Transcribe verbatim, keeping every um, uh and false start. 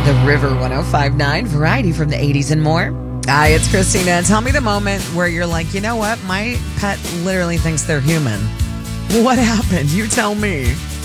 The River one oh five point nine, variety from the eighties and more. Hi, it's Christina. Tell me the moment where you're like, you know what? My pet literally thinks they're human. What happened? You tell me.